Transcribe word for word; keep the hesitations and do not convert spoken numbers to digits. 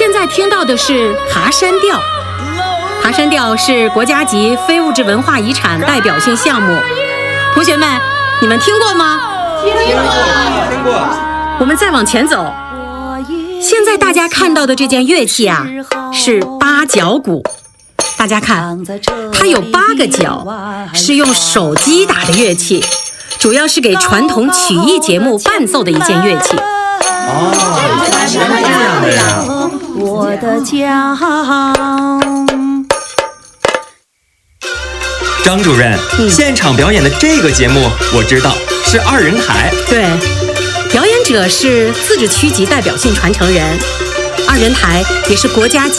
现在听到的是爬山调。爬山调是国家级非物质文化遗产代表性项目，同学们，你们听过吗？ 听过，听过。 我们再往前走，现在大家看到的这件乐器啊，是八角鼓。大家看，它有八个角，是用手击打的乐器，主要是给传统曲艺节目伴奏的一件乐器。 哦，是这样的呀。 我的家。 张主任，嗯、现场表演的这个节目我知道是二人台。 对，表演者是自治区级代表性传承人，二人台也是国家级